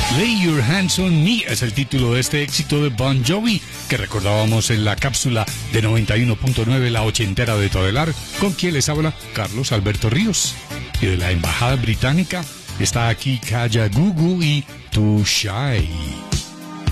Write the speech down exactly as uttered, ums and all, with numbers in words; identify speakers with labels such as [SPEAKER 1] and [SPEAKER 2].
[SPEAKER 1] Lay Your Hands on Me es el título de este éxito de Bon Jovi que recordábamos en la cápsula de noventa y uno punto nueve, la ochentera de Todelar, con quien les habla Carlos Alberto Ríos. Y de la Embajada Británica está aquí Kaya Gugu y Too Shy.